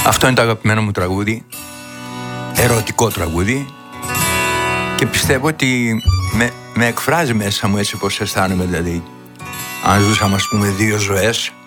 Αυτό είναι το αγαπημένο μου τραγούδι, ερωτικό τραγούδι, και πιστεύω ότι με εκφράζει μέσα μου έτσι πως αισθάνομαι. Δηλαδή, αν ζούσαμε ας πούμε δύο ζωές,